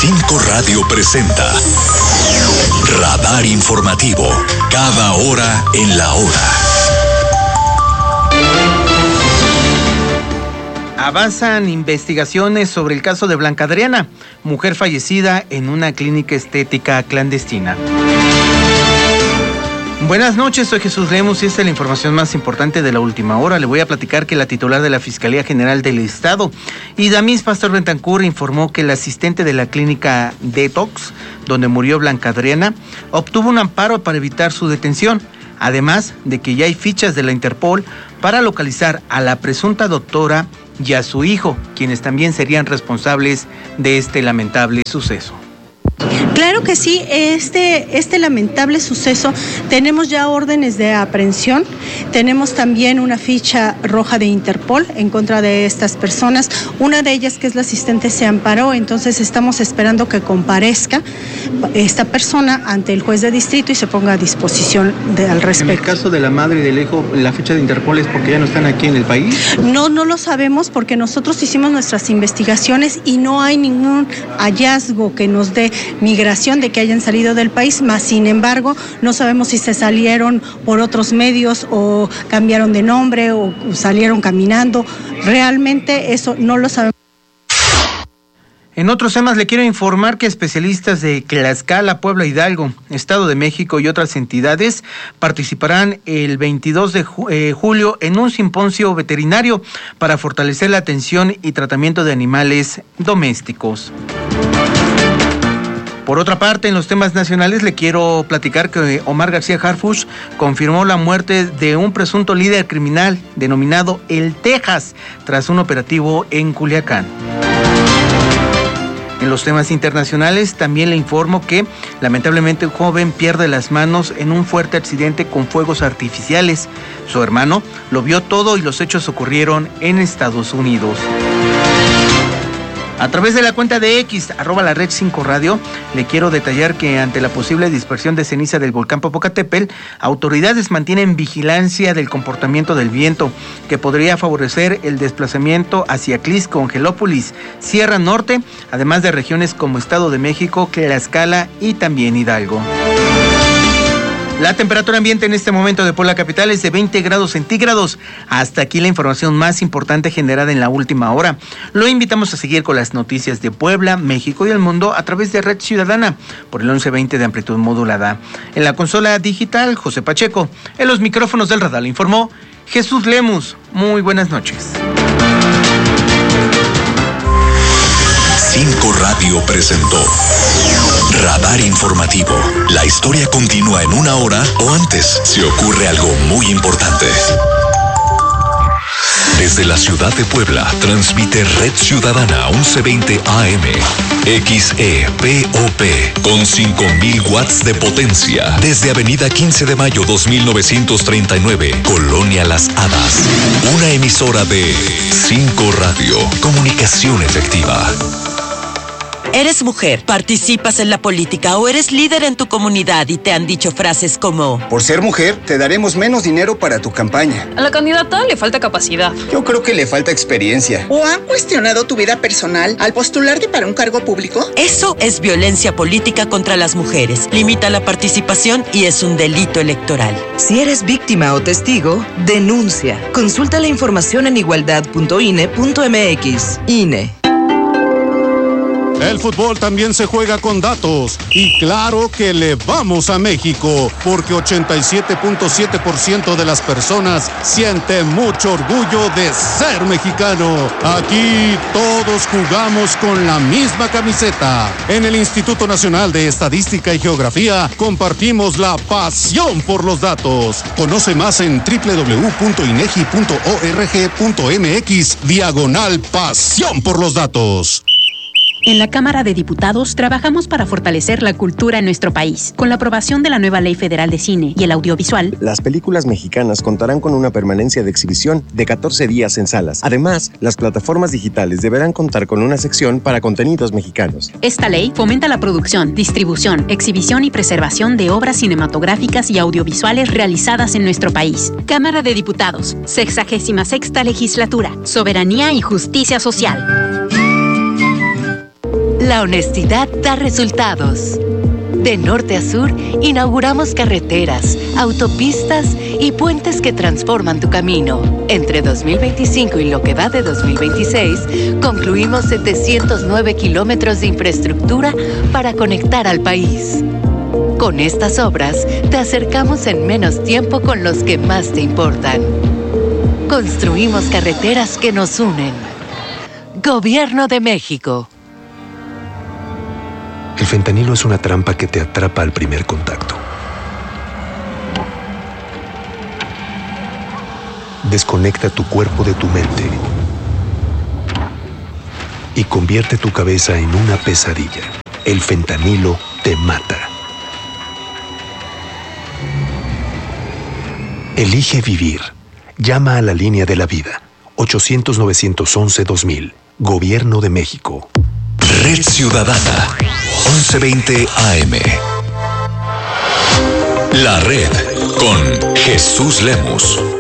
5 Radio presenta Radar Informativo, cada hora en la hora. Avanzan investigaciones sobre el caso de Blanca Adriana, mujer fallecida en una clínica estética clandestina. Buenas noches, soy Jesús Lemus y esta es la información más importante de la última hora. Le voy a platicar que la titular de la Fiscalía General del Estado, Idamis Pastor Bentancur, informó que el asistente de la clínica Detox, donde murió Blanca Adriana, obtuvo un amparo para evitar su detención, además de que ya hay fichas de la Interpol para localizar a la presunta doctora y a su hijo, quienes también serían responsables de este lamentable suceso. Claro que sí, este lamentable suceso, tenemos ya órdenes de aprehensión, tenemos también una ficha roja de Interpol en contra de estas personas, una de ellas que es la asistente se amparó, entonces estamos esperando que comparezca esta persona ante el juez de distrito y se ponga a disposición al respecto. En el caso de la madre y del hijo, ¿la ficha de Interpol es porque ya no están aquí en el país? No lo sabemos porque nosotros hicimos nuestras investigaciones y no hay ningún hallazgo que nos dé migración de que hayan salido del país, más sin embargo no sabemos si se salieron por otros medios o cambiaron de nombre o salieron caminando, realmente eso no lo sabemos. En otros temas le quiero informar que especialistas de Tlaxcala, Puebla, Hidalgo, Estado de México y otras entidades participarán el 22 de julio en un simposio veterinario para fortalecer la atención y tratamiento de animales domésticos. Por otra parte, en los temas nacionales le quiero platicar que Omar García Harfuch confirmó la muerte de un presunto líder criminal denominado El Texas tras un operativo en Culiacán. En los temas internacionales también le informo que lamentablemente un joven pierde las manos en un fuerte accidente con fuegos artificiales. Su hermano lo vio todo y los hechos ocurrieron en Estados Unidos. A través de la cuenta de X, @lared5radio, le quiero detallar que ante la posible dispersión de ceniza del volcán Popocatépetl, autoridades mantienen vigilancia del comportamiento del viento, que podría favorecer el desplazamiento hacia Xlisco, Angelópolis, Sierra Norte, además de regiones como Estado de México, Tlaxcala y también Hidalgo. La temperatura ambiente en este momento de Puebla capital es de 20 grados centígrados. Hasta aquí la información más importante generada en la última hora. Lo invitamos a seguir con las noticias de Puebla, México y el mundo a través de Red Ciudadana por el 1120 de amplitud modulada. En la consola digital, José Pacheco. En los micrófonos del radar informó Jesús Lemus. Muy buenas noches. 5 Radio presentó Radar Informativo. La historia continúa en una hora o antes si ocurre algo muy importante. Desde la ciudad de Puebla, transmite Red Ciudadana 1120 AM, XEPOP, con 5,000 watts de potencia. Desde Avenida 15 de Mayo 2939, Colonia Las Hadas. Una emisora de 5 Radio, comunicación efectiva. Eres mujer, participas en la política o eres líder en tu comunidad y te han dicho frases como: por ser mujer, te daremos menos dinero para tu campaña. A la candidata le falta capacidad. Yo creo que le falta experiencia. ¿O han cuestionado tu vida personal al postularte para un cargo público? Eso es violencia política contra las mujeres. Limita la participación y es un delito electoral. Si eres víctima o testigo, denuncia. Consulta la información en igualdad.ine.mx. INE. El fútbol también se juega con datos y claro que le vamos a México porque 87.7% de las personas sienten mucho orgullo de ser mexicano. Aquí todos jugamos con la misma camiseta. En el Instituto Nacional de Estadística y Geografía compartimos la pasión por los datos. Conoce más en www.inegi.org.mx/pasión por los datos. En la Cámara de Diputados trabajamos para fortalecer la cultura en nuestro país. Con la aprobación de la nueva Ley Federal de Cine y el Audiovisual, las películas mexicanas contarán con una permanencia de exhibición de 14 días en salas. Además, las plataformas digitales deberán contar con una sección para contenidos mexicanos. Esta ley fomenta la producción, distribución, exhibición y preservación de obras cinematográficas y audiovisuales realizadas en nuestro país. Cámara de Diputados, 66ª Legislatura, Soberanía y Justicia Social. La honestidad da resultados. De norte a sur, inauguramos carreteras, autopistas y puentes que transforman tu camino. Entre 2025 y lo que va de 2026, concluimos 709 kilómetros de infraestructura para conectar al país. Con estas obras, te acercamos en menos tiempo con los que más te importan. Construimos carreteras que nos unen. Gobierno de México. El fentanilo es una trampa que te atrapa al primer contacto. Desconecta tu cuerpo de tu mente y convierte tu cabeza en una pesadilla. El fentanilo te mata. Elige vivir. Llama a la línea de la vida. 800-911-2000. Gobierno de México. Red Ciudadana. 1120 AM. La Red con Jesús Lemus.